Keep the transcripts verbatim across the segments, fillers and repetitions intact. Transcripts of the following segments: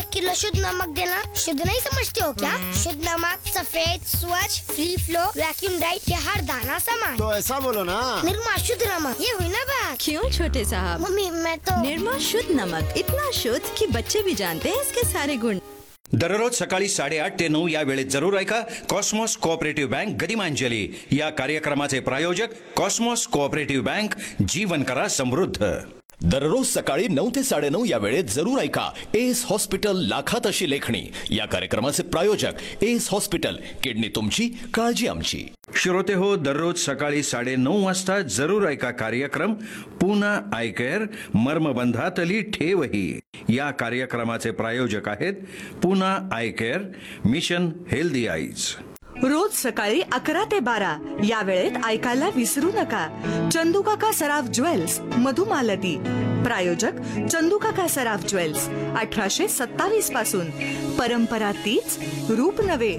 एक किलो शुद्ध नमक देना। शुद्ध नहीं समझते हो क्या? शुद्ध नमक सफेद, स्वच्छ, फ्री फ्लो, वैक्यूम ड्राइड, ये हर दाना सामान। तो ऐसा बोलो ना, निर्मा शुद्ध नमक, ये हुई ना बात। क्यों छोटे साहब? मम्मी मैं तो निर्मा शुद्ध नमक इतना शुद्ध कि बच्चे भी जानते हैं इसके सारे गुण। दररोज सकाळी साडेआठ ते नऊ या वेळेत जरूर ऐका कॉस्मॉस कोऑपरेटिव्ह बँक गदिमांजली या कार्यक्रमाचे प्रायोजक कॉस्मॉस कोऑपरेटिव्ह बँक, जीवन करा समृद्ध। दररोज सकाळी नऊ ते साडेनऊ या वेळेत जरूर ऐका एस हॉस्पिटल लाखात अशी लेखणी या कार्यक्रमाचे प्रायोजक एस हॉस्पिटल, किडनी तुमची, काळजी आमची। श्रोते हो, दररोज सकाळी साडे नऊ वाजता जरूर ऐका कार्यक्रम पूना आय केअर, मर्मबंधातली ठेवही या कार्यक्रमाचे प्रायोजक आहेत पूना आय केअर, मिशन हेल्दी आईज। रोज सकाळी अकरा ते बारा या वेळेत ऐकायला विसरू नका चंदूकाका सराफ ज्वेल्स, मधुमालती। प्रायोजक चंदूकाका सराफ ज्वेल्स, अठराशे सत्तावीस पासून। परंपरा तीच, रूप नवे।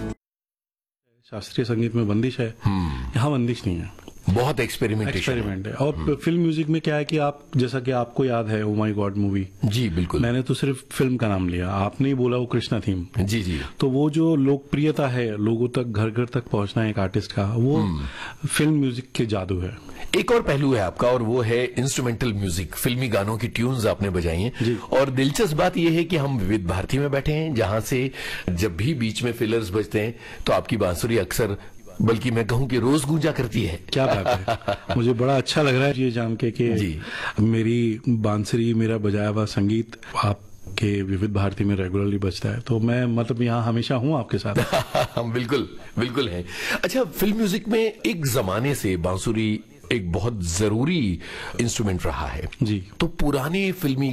शास्त्रीय संगीत में बंदिश है, यहाँ बंदिश नहीं है, बहुत एक्सपेरिमेंटेशन एक्सपेरिमेंट है। और फिल्म म्यूजिक में क्या है कि आप, जैसा कि आपको याद है ओ माय गॉड मूवी, जी बिल्कुल, मैंने तो सिर्फ फिल्म का नाम लिया, आपने ही बोला वो कृष्णा थीम। जी जी, तो वो जो लोकप्रियता है, लोगों तक, घर घर तक पहुंचना है एक आर्टिस्ट का, वो फिल्म म्यूजिक के जादू है। एक और पहलू है आपका, और वो है इंस्ट्रूमेंटल म्यूजिक, फिल्मी गानों की ट्यून्स आपने बजाई हैं। और दिलचस्प बात यह है कि हम विविध भारती में बैठे हैं, जहां से जब भी बीच में फिलर्स बजते हैं तो आपकी बांसुरी अक्सर, बल्कि मैं कहूं कि रोज गूंजा करती है। क्या बात है, मुझे बड़ा अच्छा लग रहा है ये जान के कि मेरी बांसुरी, मेरा बजाया हुआ संगीत आपके विविध भारती में रेगुलरली बजता है। तो मैं मतलब यहाँ हमेशा हूँ आपके साथ। हम बिल्कुल बिल्कुल हैं। अच्छा, फिल्म म्यूजिक में एक जमाने से बांसुरी एक बहुत जरूरी इंस्ट्रूमेंट रहा है जी। तो पुराने फिल्मी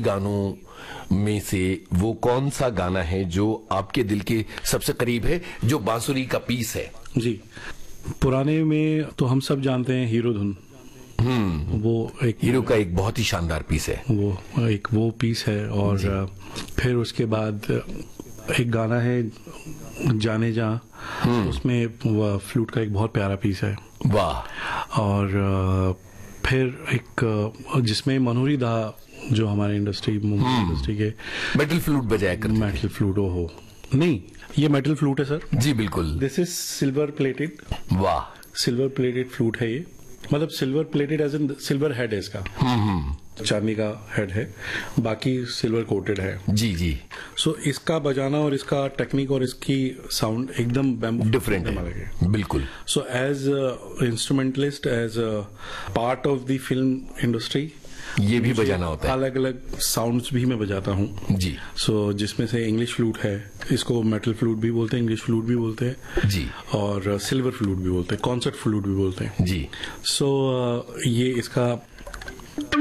गानों में से वो कौन सा गाना है जो आपके दिल के सबसे करीब है, जो बांसुरी का पीस है? जी, पुराने में तो हम सब जानते हैं हीरो धुन। हम्म, वो एक हीरो का एक बहुत ही शानदार पीस है, वो एक वो पीस है। और फिर उसके बाद एक गाना है जाने जा, उसमें वो फ्लूट का एक बहुत प्यारा पीस है। वाह। और फिर एक जिसमें मनोहरी दा, जो हमारे इंडस्ट्री, मुंबई इंडस्ट्री के मेटल फ्लूट बजाया करते, मेटल फ्लूट हो नहीं, ये मेटल फ्लूट है सर। जी बिल्कुल, दिस इज सिल्वर प्लेटेड। वाह, सिल्वर प्लेटेड फ्लूट है ये, मतलब silver plated as in silver head है इसका, चांदी का हेड है, बाकी सिल्वर कोटेड है। जी जी। सो so, इसका बजाना और इसका टेक्निक और इसकी साउंड एकदम बैम्बू डिफरेंट है, बिल्कुल। So as instrumentalist, as part of the film industry, ये भी बजाना होता है, अलग अलग साउंड्स भी मैं बजाता हूँ जी। सो so, जिसमें से इंग्लिश फ्लूट है, इसको मेटल फ्लूट भी बोलते हैं, इंग्लिश फ्लूट भी बोलते हैं जी, और सिल्वर फ्लूट भी बोलते हैं, कॉन्सर्ट फ्लूट भी बोलते हैं जी। सो so, uh, ये इसका